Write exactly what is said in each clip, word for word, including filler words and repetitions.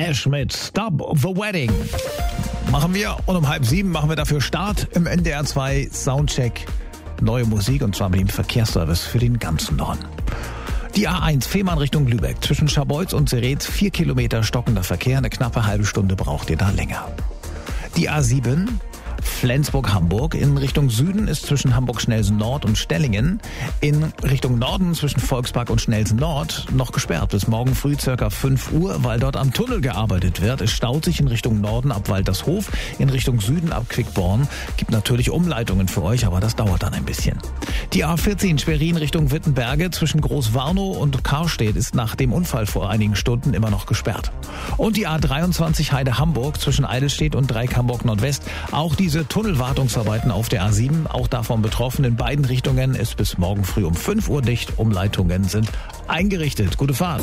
Cash mit Stop the Wedding. Machen wir und um halb sieben machen wir dafür Start im N D R zwei Soundcheck. Neue Musik und zwar mit dem Verkehrsservice für den ganzen Norden. Die A eins Fehmarn Richtung Lübeck. Zwischen Scharbeutz und Seretz vier Kilometer stockender Verkehr. Eine knappe halbe Stunde braucht ihr da länger. Die A sieben Flensburg-Hamburg. In Richtung Süden ist zwischen Hamburg-Schnelsen-Nord und Stellingen in Richtung Norden zwischen Volkspark und Schnelsen-Nord noch gesperrt. Bis morgen früh circa fünf Uhr, weil dort am Tunnel gearbeitet wird. Es staut sich in Richtung Norden ab Waltershof, in Richtung Süden ab Quickborn. Gibt natürlich Umleitungen für euch, aber das dauert dann ein bisschen. Die A vierzehn Schwerin Richtung Wittenberge zwischen Großwarnow und Karstedt ist nach dem Unfall vor einigen Stunden immer noch gesperrt. Und die A dreiundzwanzig Heide-Hamburg zwischen Eidelstedt und Dreieck-Hamburg-Nordwest. Auch diese Tunnelwartungsarbeiten auf der A sieben, auch davon betroffen. In beiden Richtungen ist bis morgen früh um fünf Uhr dicht. Umleitungen sind eingerichtet. Gute Fahrt.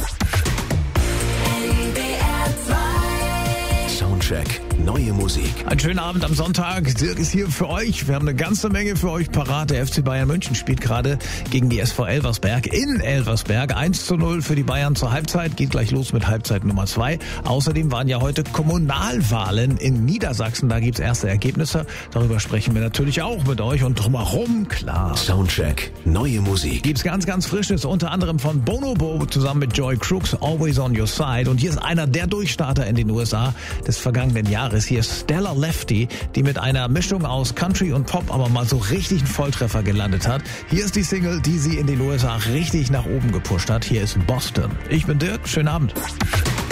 Soundcheck, neue Musik. Einen schönen Abend am Sonntag. Dirk ist hier für euch. Wir haben eine ganze Menge für euch parat. Der F C Bayern München spielt gerade gegen die S V Elversberg in Elversberg. eins zu null für die Bayern zur Halbzeit. Geht gleich los mit Halbzeit Nummer zwei. Außerdem waren ja heute Kommunalwahlen in Niedersachsen. Da gibt's erste Ergebnisse. Darüber sprechen wir natürlich auch mit euch. Und drumherum, klar. Soundcheck, neue Musik. Gibt's ganz, ganz Frisches. Unter anderem von Bonobo zusammen mit Joy Crooks. Always on Your Side. Und hier ist einer der Durchstarter in den U S A des vergangenen Jahres. Hier ist Stella Lefty, die mit einer Mischung aus Country und Pop aber mal so richtig einen Volltreffer gelandet hat. Hier ist die Single, die sie in den U S A richtig nach oben gepusht hat. Hier ist Boston. Ich bin Dirk, schönen Abend.